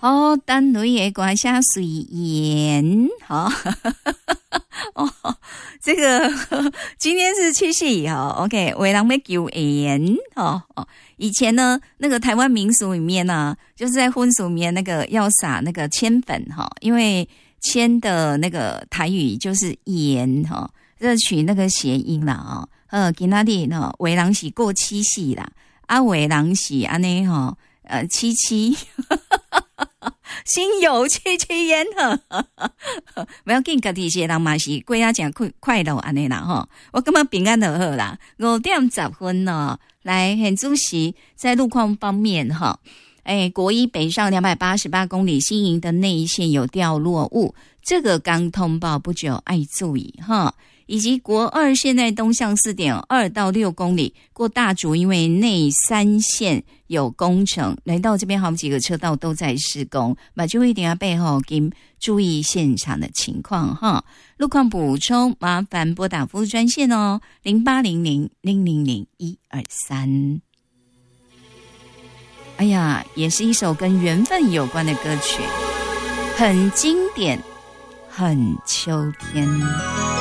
哦，单位的管下水盐，好、哦，这个今天是七夕哈 ，OK， 为人要求盐哦。以前呢，那个台湾民俗里面呢、就是在婚俗里面那个要撒那个铅粉哈，因为铅的那个台语就是盐哈，这取那个谐音啦哦。今仔日呢，为人是过七夕啦，啊，为人是安尼哈，七七。心有戚戚焉不要紧，家己些人嘛是过啊真快乐安尼啦吼，我感觉平安就好啦。5:10呢，来很主席在路况方面哈，国一北上288公里，新营的内线有掉落物，这个刚通报不久，爱注意哈。以及国二现在东向 4.2 到6公里过大竹，因为内3线有工程，来到这边好几个车道都在施工，那就一定要背后跟注意现场的情况哈。路况补充，麻烦拨打服务专线哦，0800-000-123。哎呀，也是一首跟缘分有关的歌曲，很经典，很秋天。